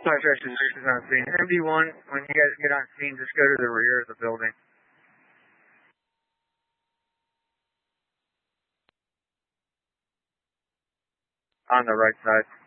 Contractor 6 is on scene. MD1, when you guys get on scene, just go to the rear of the building. On the right side.